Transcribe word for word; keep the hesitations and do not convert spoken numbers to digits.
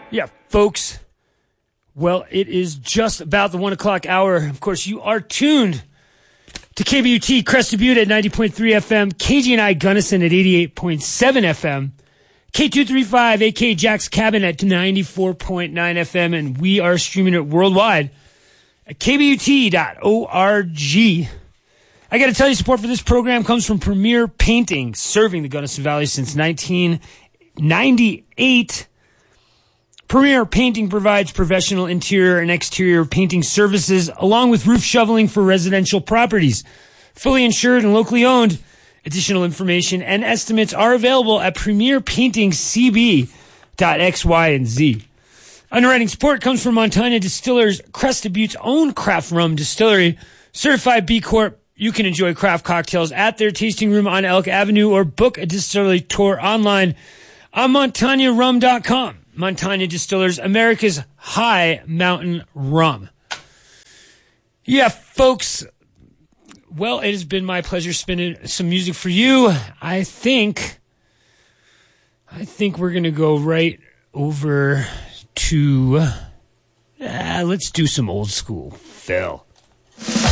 Yeah, folks. Well, it is just about the one o'clock hour. Of course, you are tuned to K B U T Crested Butte at ninety point three F M, K G N I Gunnison at eighty-eight point seven F M, K two thirty-five A K Jack's Cabin at ninety-four point nine F M, and we are streaming it worldwide at K B U T dot org. I got to tell you, support for this program comes from Premier Painting, serving the Gunnison Valley since nineteen ninety-eight. Premier Painting provides professional interior and exterior painting services along with roof shoveling for residential properties. Fully insured and locally owned. Additional information and estimates are available at premier painting c b dot x y and z. Underwriting support comes from Montana Distillers, Crested Butte's own craft rum distillery, certified B Corp. You can enjoy craft cocktails at their tasting room on Elk Avenue or book a distillery tour online on montana rum dot com. Montana Distillers, America's high mountain rum. Yeah, folks. Well, it has been my pleasure spinning some music for you. I think, I think we're going to go right over to, uh, let's do some old school Phil.